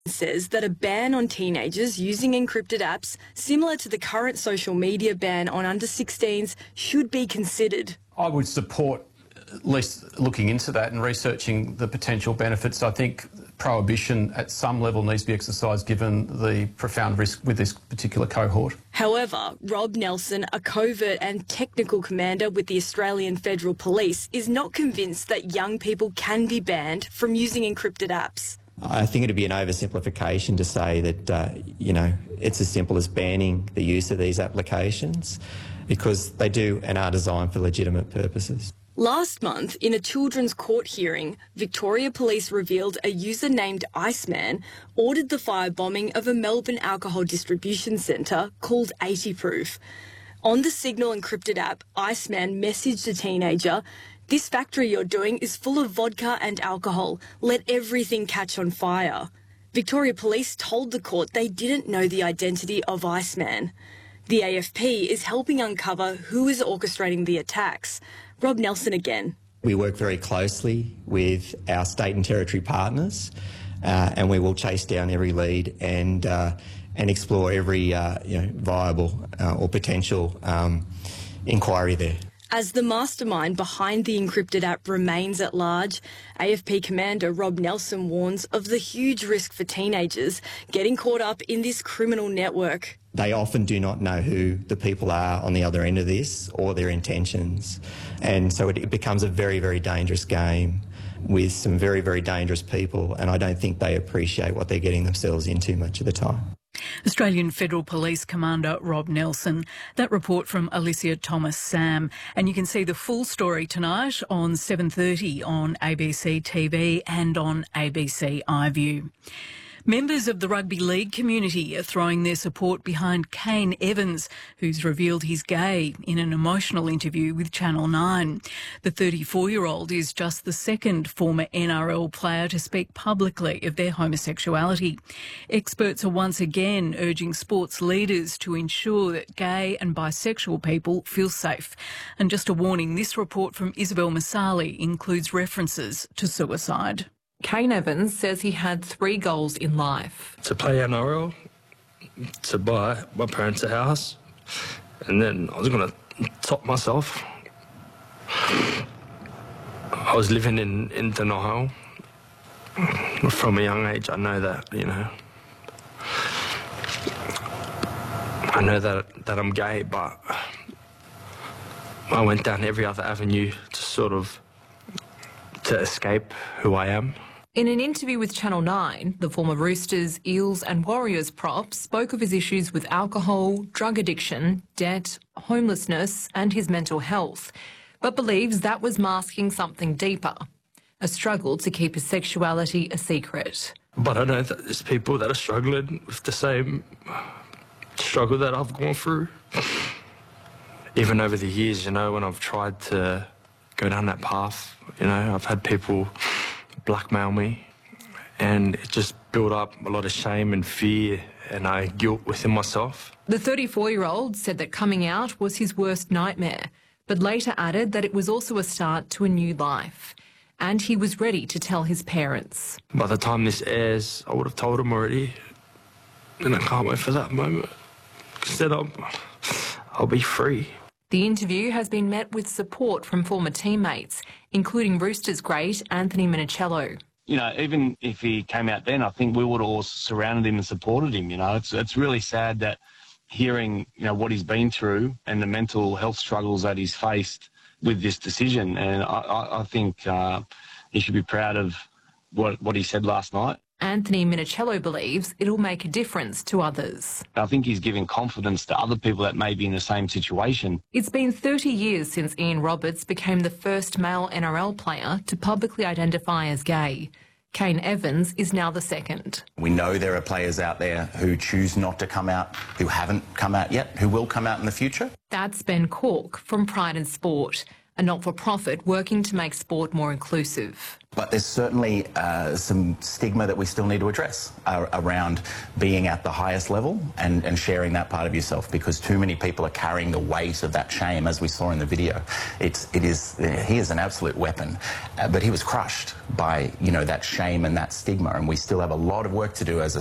says that a ban on teenagers using encrypted apps, similar to the current social media ban on under-16s, should be considered. I would support at least looking into that and researching the potential benefits. I think prohibition at some level needs to be exercised given the profound risk with this particular cohort. However, Rob Nelson, a covert and technical commander with the Australian Federal Police, is not convinced that young people can be banned from using encrypted apps. I think it'd be an oversimplification to say that, it's as simple as banning the use of these applications, because they do and are designed for legitimate purposes. Last month, in a children's court hearing, Victoria Police revealed a user named Iceman ordered the firebombing of a Melbourne alcohol distribution centre called 80 Proof. On the Signal encrypted app, Iceman messaged a teenager, "This factory you're doing is full of vodka and alcohol. Let everything catch on fire." Victoria Police told the court they didn't know the identity of Iceman. The AFP is helping uncover who is orchestrating the attacks. Rob Nelson again. We work very closely with our state and territory partners, and we will chase down every lead and explore every viable or potential inquiry there. As the mastermind behind the encrypted app remains at large, AFP Commander Rob Nelson warns of the huge risk for teenagers getting caught up in this criminal network. They often do not know who the people are on the other end of this or their intentions. And so it becomes a very, very dangerous game with some very, very dangerous people, and I don't think they appreciate what they're getting themselves into much of the time. Australian Federal Police Commander Rob Nelson. That report from Alicia Thomas-Sam. And you can see the full story tonight on 7:30 on ABC TV and on ABC iView. Members of the rugby league community are throwing their support behind Kane Evans, who's revealed he's gay in an emotional interview with Channel 9. The 34-year-old is just the second former NRL player to speak publicly of their homosexuality. Experts are once again urging sports leaders to ensure that gay and bisexual people feel safe. And just a warning, this report from Isabel Masali includes references to suicide. Kane Evans says he had 3 goals in life. To play NRL, to buy my parents a house, and then I was going to top myself. I was living in denial. From a young age, I know that, I know that I'm gay, but I went down every other avenue to escape who I am. In an interview with Channel 9, the former Roosters, Eels and Warriors prop spoke of his issues with alcohol, drug addiction, debt, homelessness and his mental health, but believes that was masking something deeper, a struggle to keep his sexuality a secret. But I know that there's people that are struggling with the same struggle that I've gone through. Even over the years, when I've tried to go down that path, I've had people blackmail me, and it just built up a lot of shame and fear and guilt within myself. The 34-year-old said that coming out was his worst nightmare, but later added that it was also a start to a new life, and he was ready to tell his parents. By the time this airs, I would have told them already, and I can't wait for that moment, because then I'll be free. The interview has been met with support from former teammates, including Roosters great Anthony Minichiello. Even if he came out then, I think we would have all surrounded him and supported him. It's really sad that hearing, what he's been through and the mental health struggles that he's faced with this decision. And I think he should be proud of what he said last night. Anthony Minichiello believes it'll make a difference to others. I think he's giving confidence to other people that may be in the same situation. It's been 30 years since Ian Roberts became the first male NRL player to publicly identify as gay. Kane Evans is now the second. We know there are players out there who choose not to come out, who haven't come out yet, who will come out in the future. That's Ben Cork from Pride and Sport. a not-for-profit working to make sport more inclusive. But there's certainly some stigma that we still need to address around being at the highest level and sharing that part of yourself, because too many people are carrying the weight of that shame, as we saw in the video. He is an absolute weapon, but he was crushed by, that shame and that stigma, and we still have a lot of work to do as a